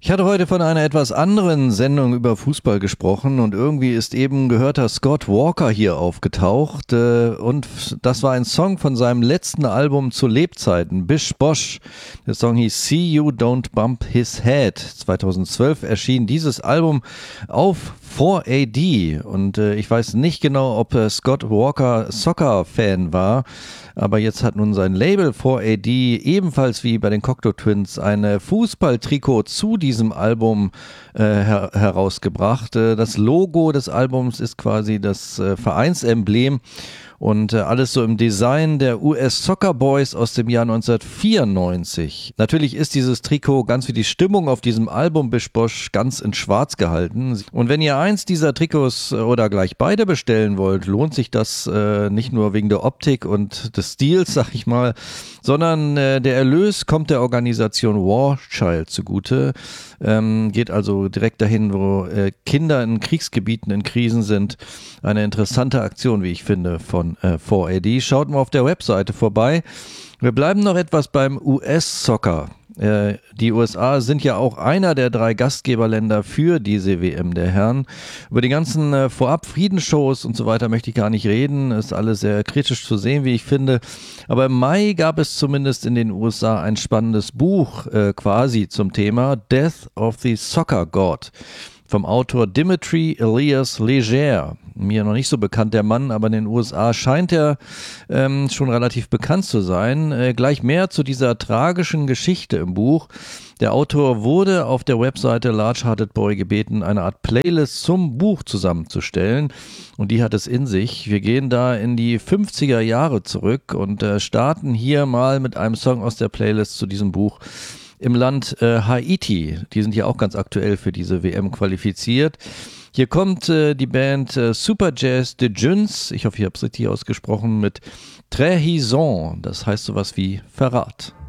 Ich hatte heute von einer etwas anderen Sendung über Fußball gesprochen und irgendwie ist eben gehörter Scott Walker hier aufgetaucht und das war ein Song von seinem letzten Album zu Lebzeiten, Bish Bosh. Der Song hieß See You Don't Bump His Head. 2012 erschien dieses Album auf 4AD und ich weiß nicht genau, ob Scott Walker Soccer-Fan war, aber jetzt hat nun sein Label 4AD ebenfalls wie bei den Cocteau Twins ein Fußballtrikot zu diesem Album herausgebracht. Das Logo des Albums ist quasi das Vereinsemblem und alles so im Design der US Soccer Boys aus dem Jahr 1994. Natürlich ist dieses Trikot ganz wie die Stimmung auf diesem Album Bish Bosh ganz in schwarz gehalten. Und wenn ihr eins dieser Trikots oder gleich beide bestellen wollt, lohnt sich das nicht nur wegen der Optik und des Stils, sag ich mal, sondern der Erlös kommt der Organisation War Child zugute. Geht also direkt dahin, wo Kinder in Kriegsgebieten in Krisen sind. Eine interessante Aktion, wie ich finde, von 4AD. Schaut mal auf der Webseite vorbei. Wir bleiben noch etwas beim US-Soccer. Die USA sind ja auch einer der 3 Gastgeberländer für diese WM der Herren. Über die ganzen Vorab-Friedensshows und so weiter möchte ich gar nicht reden. Ist alles sehr kritisch zu sehen, wie ich finde. Aber im Mai gab es zumindest in den USA ein spannendes Buch quasi zum Thema Death of the Soccer God vom Autor Dimitri Elias Leger. Mir noch nicht so bekannt der Mann, aber in den USA scheint er schon relativ bekannt zu sein. Gleich mehr zu dieser tragischen Geschichte im Buch. Der Autor wurde auf der Webseite Large Hearted Boy gebeten, eine Art Playlist zum Buch zusammenzustellen und die hat es in sich. Wir gehen da in die 50er Jahre zurück und starten hier mal mit einem Song aus der Playlist zu diesem Buch. Im Land Haiti, die sind ja auch ganz aktuell für diese WM qualifiziert. Hier kommt die Band Super Jazz de Juns, ich hoffe, ich habe es richtig ausgesprochen, mit Trahison, das heißt sowas wie Verrat.